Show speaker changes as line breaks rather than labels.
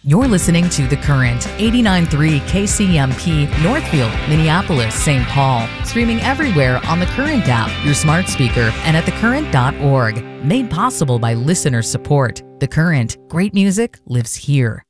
You're listening to The Current, 89.3 KCMP, Northfield, Minneapolis, St. Paul. Streaming everywhere on The Current app, your smart speaker, and at thecurrent.org. Made possible by listener support. The Current, great music lives here.